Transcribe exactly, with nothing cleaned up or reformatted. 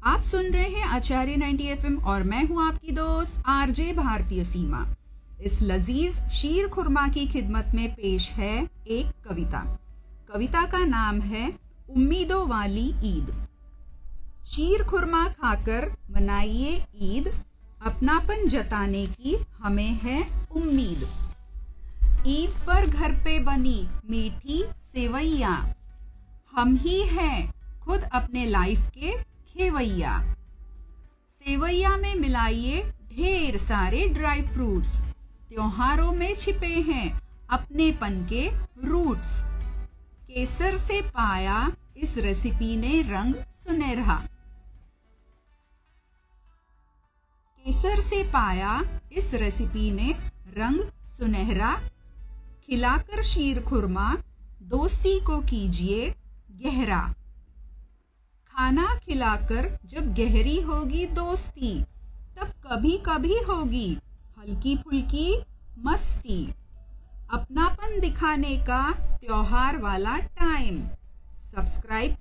आप सुन रहे हैं आचार्य नाइंटी एफ एम और मैं हूं आपकी दोस्त आरजे भारतीय सीमा। इस लजीज शीर खुरमा की खिदमत में पेश है एक कविता। कविता का नाम है उम्मीदों वाली ईद। शीर खुरमा खाकर मनाइए ईद, अपनापन जताने की हमें है उम्मीद। ईद पर घर पे बनी मीठी सेवैया, हम ही हैं खुद अपने लाइफ के खेवैया। सेवैया में मिलाइए ढेर सारे ड्राई फ्रूट्स, त्योहारों में छिपे हैं अपनेपन के रूट्स। केसर से पाया इस रेसिपी ने रंग सुनहरा, केसर से पाया इस रेसिपी ने रंग सुनहरा। खिलाकर शीर खुरमा दोस्ती को कीजिए गहरा। खाना खिलाकर जब गहरी होगी दोस्ती, तब कभी कभी होगी हल्की फुल्की मस्ती। अपनापन दिखाने का त्योहार वाला टाइम, सब्सक्राइब